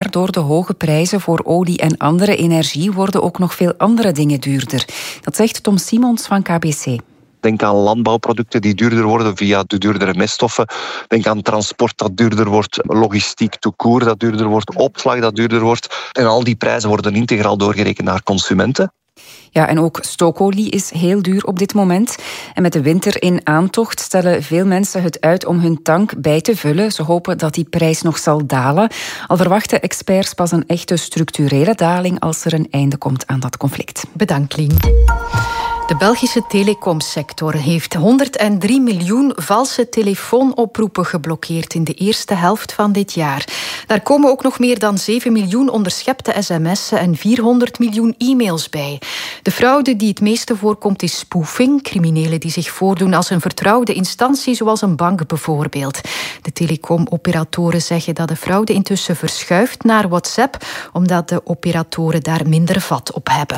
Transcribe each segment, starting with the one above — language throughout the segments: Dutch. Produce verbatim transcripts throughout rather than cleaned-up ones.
Maar door de hoge prijzen voor olie en andere energie worden ook nog veel andere dingen duurder. Dat zegt Tom Simons van K B C. Denk aan landbouwproducten die duurder worden via de duurdere meststoffen. Denk aan transport dat duurder wordt, logistiek tout court dat duurder wordt, opslag dat duurder wordt. En al die prijzen worden integraal doorgerekend naar consumenten. Ja, en ook stookolie is heel duur op dit moment. En met de winter in aantocht stellen veel mensen het uit om hun tank bij te vullen. Ze hopen dat die prijs nog zal dalen. Al verwachten experts pas een echte structurele daling als er een einde komt aan dat conflict. Bedankt, Lien. De Belgische telecomsector heeft honderddrie miljoen valse telefoonoproepen geblokkeerd in de eerste helft van dit jaar. Daar komen ook nog meer dan zeven miljoen onderschepte sms'en en vierhonderd miljoen e-mails bij. De fraude die het meeste voorkomt is spoofing, criminelen die zich voordoen als een vertrouwde instantie, zoals een bank bijvoorbeeld. De telecomoperatoren zeggen dat de fraude intussen verschuift naar WhatsApp, omdat de operatoren daar minder vat op hebben.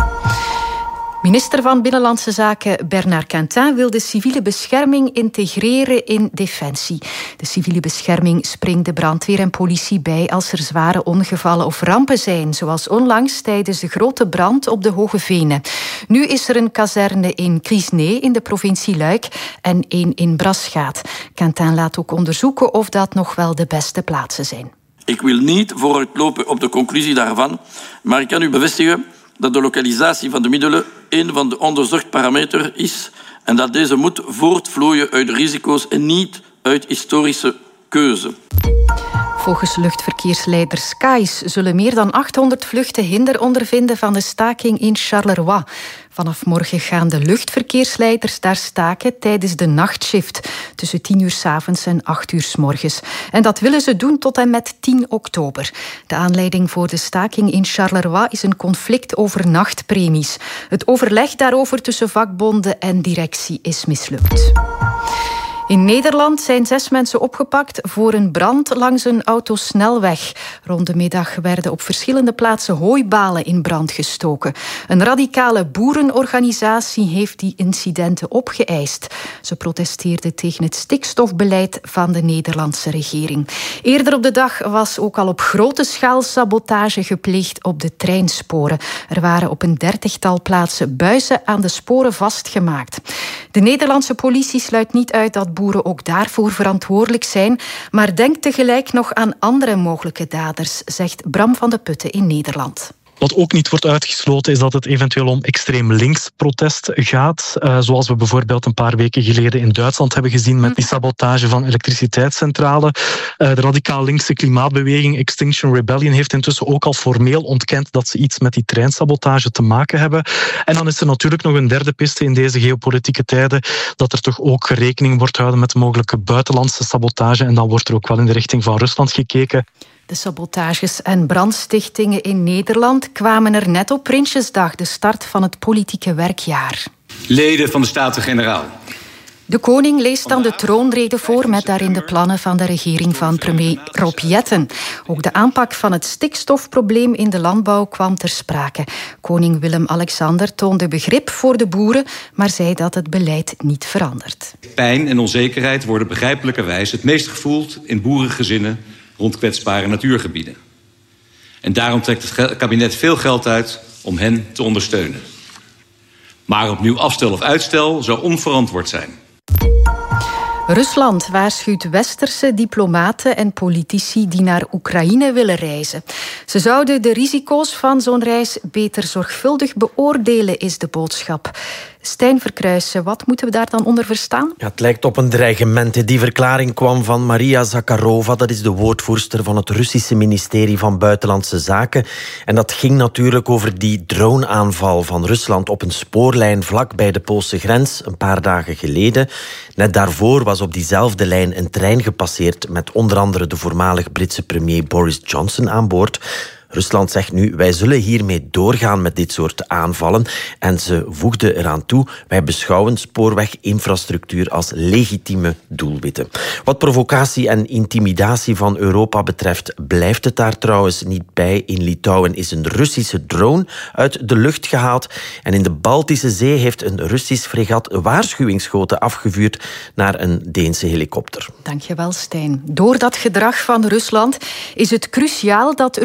Minister van Binnenlandse Zaken Bernard Quentin wil de civiele bescherming integreren in Defensie. De civiele bescherming springt de brandweer en politie bij als er zware ongevallen of rampen zijn, zoals onlangs tijdens de grote brand op de Hoge Venen. Nu is er een kazerne in Crisnee in de provincie Luik en één in Braschaat. Quentin laat ook onderzoeken of dat nog wel de beste plaatsen zijn. Ik wil niet vooruitlopen op de conclusie daarvan, maar ik kan u bevestigen dat de lokalisatie van de middelen een van de onderzocht parameters is en dat deze moet voortvloeien uit risico's en niet uit historische keuze. Volgens luchtverkeersleider Skies zullen meer dan achthonderd vluchten hinder ondervinden van de staking in Charleroi. Vanaf morgen gaan de luchtverkeersleiders daar staken tijdens de nachtshift tussen tien uur 's avonds en acht uur 's morgens. En dat willen ze doen tot en met tien oktober. De aanleiding voor de staking in Charleroi is een conflict over nachtpremies. Het overleg daarover tussen vakbonden en directie is mislukt. In Nederland zijn zes mensen opgepakt voor een brand langs een autosnelweg. Rond de middag werden op verschillende plaatsen hooibalen in brand gestoken. Een radicale boerenorganisatie heeft die incidenten opgeëist. Ze protesteerden tegen het stikstofbeleid van de Nederlandse regering. Eerder op de dag was ook al op grote schaal sabotage gepleegd op de treinsporen. Er waren op een dertigtal plaatsen buizen aan de sporen vastgemaakt. De Nederlandse politie sluit niet uit dat boeren ook daarvoor verantwoordelijk zijn, maar denkt tegelijk nog aan andere mogelijke daders, zegt Bram van de Putten in Nederland. Wat ook niet wordt uitgesloten is dat het eventueel om extreem links protest gaat. Uh, zoals we bijvoorbeeld een paar weken geleden in Duitsland hebben gezien met die sabotage van elektriciteitscentrale. Uh, de radicaal linkse klimaatbeweging Extinction Rebellion heeft intussen ook al formeel ontkend dat ze iets met die treinsabotage te maken hebben. En dan is er natuurlijk nog een derde piste in deze geopolitieke tijden, dat er toch ook rekening wordt gehouden met mogelijke buitenlandse sabotage. En dan wordt er ook wel in de richting van Rusland gekeken. De sabotages en brandstichtingen in Nederland kwamen er net op Prinsjesdag, de start van het politieke werkjaar. Leden van de Staten-Generaal. De koning leest dan de troonrede voor met daarin de plannen van de regering van premier Rob Jetten. Ook de aanpak van het stikstofprobleem in de landbouw kwam ter sprake. Koning Willem-Alexander toonde begrip voor de boeren, maar zei dat het beleid niet verandert. Pijn en onzekerheid worden begrijpelijkerwijs het meest gevoeld in boerengezinnen rond kwetsbare natuurgebieden. En daarom trekt het kabinet veel geld uit om hen te ondersteunen. Maar opnieuw afstel of uitstel zou onverantwoord zijn. Rusland waarschuwt westerse diplomaten en politici die naar Oekraïne willen reizen. Ze zouden de risico's van zo'n reis beter zorgvuldig beoordelen, is de boodschap. Stijn Verkruijsen, wat moeten we daar dan onder verstaan? Ja, het lijkt op een dreigement. Die verklaring kwam van Maria Zakharova. Dat is de woordvoerster van het Russische ministerie van Buitenlandse Zaken. En dat ging natuurlijk over die droneaanval van Rusland op een spoorlijn vlak bij de Poolse grens een paar dagen geleden. Net daarvoor was op diezelfde lijn een trein gepasseerd met onder andere de voormalig Britse premier Boris Johnson aan boord. Rusland zegt nu, wij zullen hiermee doorgaan met dit soort aanvallen. En ze voegde eraan toe, wij beschouwen spoorweginfrastructuur als legitieme doelwitten. Wat provocatie en intimidatie van Europa betreft, blijft het daar trouwens niet bij. In Litouwen is een Russische drone uit de lucht gehaald. En in de Baltische Zee heeft een Russisch fregat waarschuwingsschoten afgevuurd naar een Deense helikopter. Dankjewel, Stijn. Door dat gedrag van Rusland is het cruciaal dat